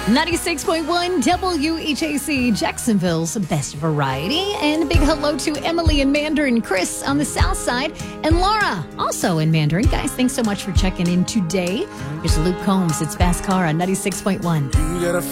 96.1 WHAC, Jacksonville's best variety. And a big hello to Emily in Mandarin, Chris on the south side, and Laura also in Mandarin. Guys, thanks so much for checking in today. Here's Luke Combs. It's Fast Car on 96.1.